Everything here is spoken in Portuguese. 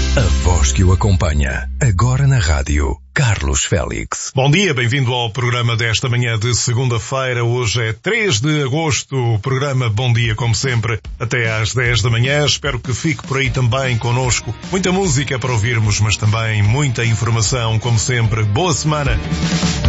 A voz que o acompanha, agora na rádio, Carlos Félix. Bom dia, bem-vindo ao programa desta manhã de segunda-feira. Hoje é 3 de agosto, o programa Bom Dia, como sempre, até às 10 da manhã. Espero que fique por aí também connosco. Muita música para ouvirmos, mas também muita informação, como sempre. Boa semana!